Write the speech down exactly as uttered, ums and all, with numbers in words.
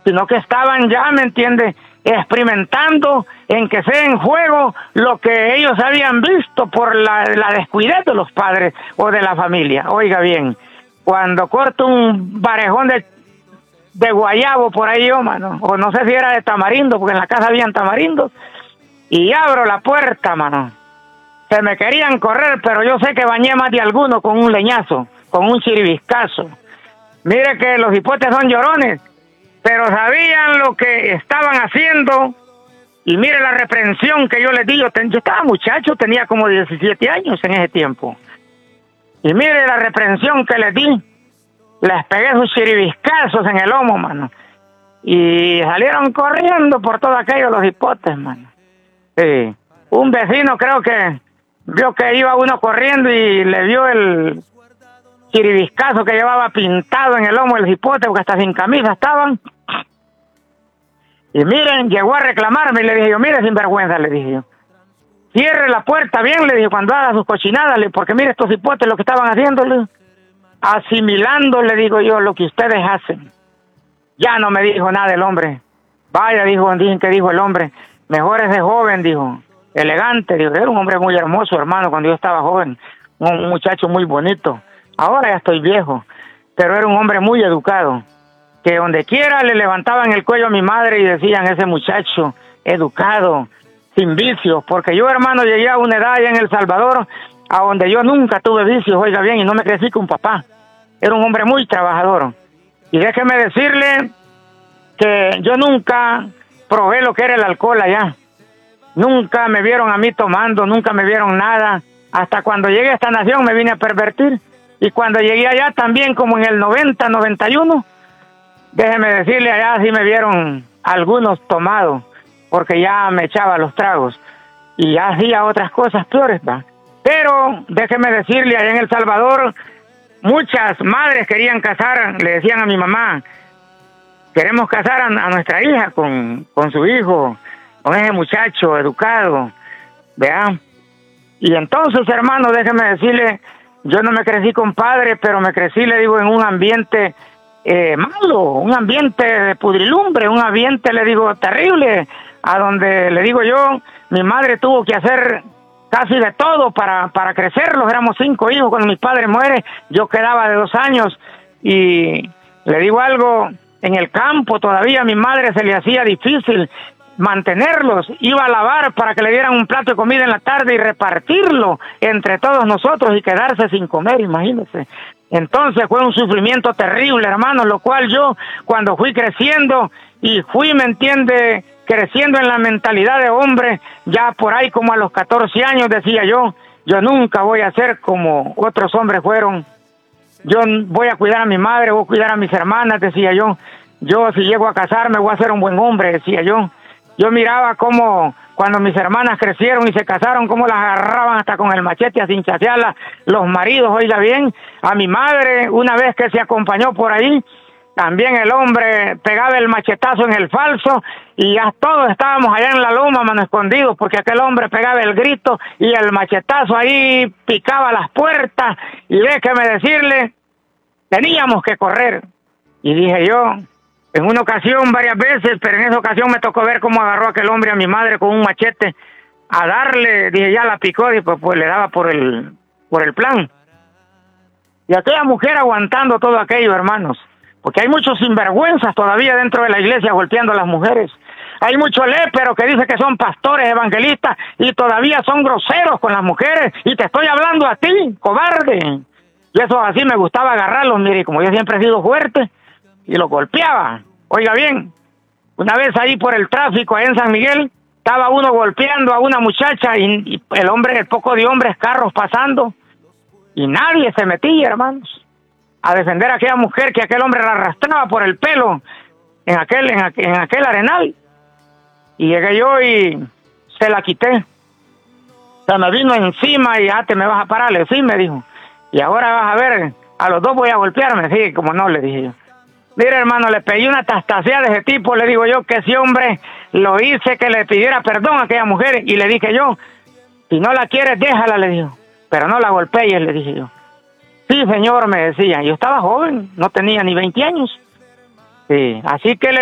sino que estaban ya, ¿me entiende?, experimentando en que sea en juego lo que ellos habían visto por la, la descuidez de los padres o de la familia. Oiga bien, cuando corto un barejón de, de guayabo por ahí yo, mano, o no sé si era de tamarindo, porque en la casa habían tamarindos, y abro la puerta, mano, se me querían correr, pero yo sé que bañé más de alguno con un leñazo, con un chiribiscazo. Mire que los hipotes son llorones, pero sabían lo que estaban haciendo, y mire la reprensión que yo les di. Yo, ten, yo estaba muchacho, tenía como diecisiete años en ese tiempo, y mire la reprensión que les di. Les pegué sus chiribiscazos en el lomo, mano, y salieron corriendo por todo aquello los hipotes, mano. Sí. Un vecino creo que vio que iba uno corriendo y le vio el chiribiscazo que llevaba pintado en el lomo del hipote, porque hasta sin camisa estaban. Y miren, llegó a reclamarme y le dije yo, mire, sinvergüenza, le dije yo, cierre la puerta bien, le dije, cuando haga sus cochinadas, le, porque mire estos hipotes lo que estaban haciéndole, asimilando, le digo yo, lo que ustedes hacen. Ya no me dijo nada el hombre. Vaya, dijo, dicen que dijo el hombre, mejor ese joven, dijo, elegante, dijo, era un hombre muy hermoso, hermano, cuando yo estaba joven, un muchacho muy bonito. Ahora ya estoy viejo, pero era un hombre muy educado, que donde quiera le levantaban el cuello a mi madre y decían, ese muchacho educado, sin vicios, porque yo, hermano, llegué a una edad allá en El Salvador, a donde yo nunca tuve vicios, oiga bien, y no me crecí con papá. Era un hombre muy trabajador. Y déjeme decirle que yo nunca probé lo que era el alcohol allá. Nunca me vieron a mí tomando, nunca me vieron nada. Hasta cuando llegué a esta nación me vine a pervertir. Y cuando llegué allá también, como en el noventa, noventa y uno, déjeme decirle, allá sí me vieron algunos tomados, porque ya me echaba los tragos. Y ya hacía otras cosas peores, ¿va? Pero déjeme decirle, allá en El Salvador, muchas madres querían casar, le decían a mi mamá, queremos casar a, a nuestra hija con, con su hijo, con ese muchacho educado, ¿vea? Y entonces, hermano, déjeme decirle, yo no me crecí con padre, pero me crecí, le digo, en un ambiente eh, malo, un ambiente de pudrilumbre, un ambiente, le digo, terrible, a donde, le digo yo, mi madre tuvo que hacer casi de todo para, para crecerlos. Éramos cinco hijos. Cuando mi padre muere, yo quedaba de dos años, y le digo algo, en el campo todavía a mi madre se le hacía difícil mantenerlos. Iba a lavar para que le dieran un plato de comida en la tarde y repartirlo entre todos nosotros y quedarse sin comer, imagínense. Entonces fue un sufrimiento terrible, hermano, lo cual yo, cuando fui creciendo y fui, me entiende, creciendo en la mentalidad de hombre, ya por ahí como a los catorce años decía yo, yo nunca voy a ser como otros hombres fueron. Yo voy a cuidar a mi madre, voy a cuidar a mis hermanas, decía yo. Yo, si llego a casarme, voy a ser un buen hombre, decía yo. Yo miraba cómo, cuando mis hermanas crecieron y se casaron, cómo las agarraban hasta con el machete a cinchasearlas los maridos, oiga bien. A mi madre, una vez que se acompañó por ahí, también el hombre pegaba el machetazo en el falso, y ya todos estábamos allá en la loma, mano, escondidos, porque aquel hombre pegaba el grito y el machetazo ahí picaba las puertas, y déjeme decirle, teníamos que correr. Y dije yo, en una ocasión, varias veces, pero en esa ocasión me tocó ver cómo agarró aquel hombre a mi madre con un machete a darle, dije, ya la picó, y pues, pues le daba por el, por el plan. Y aquella mujer aguantando todo aquello, hermanos, porque hay muchos sinvergüenzas todavía dentro de la iglesia golpeando a las mujeres. Hay mucho lépero que dice que son pastores evangelistas y todavía son groseros con las mujeres. Y te estoy hablando a ti, cobarde. Y eso así me gustaba agarrarlos, mire, como yo siempre he sido fuerte, y los golpeaba. Oiga bien, una vez ahí por el tráfico, ahí en San Miguel, estaba uno golpeando a una muchacha y, y el hombre, el poco de hombres, carros pasando, y nadie se metía, hermanos, a defender a aquella mujer que aquel hombre la arrastraba por el pelo en aquel, en aquel, en aquel arenal. Y llegué yo y se la quité. Se me vino encima y ya te me vas a parar, sí, me dijo. Y ahora vas a ver, a los dos voy a golpearme, sí, como no, le dije yo. Mire, hermano, le pedí una tastasea de ese tipo, le digo yo, que ese hombre lo hice que le pidiera perdón a aquella mujer, y le dije yo, si no la quieres, déjala, le dijo, pero no la golpees, le dije yo. Sí, señor, me decía, yo estaba joven, no tenía ni veinte años. Sí, así que le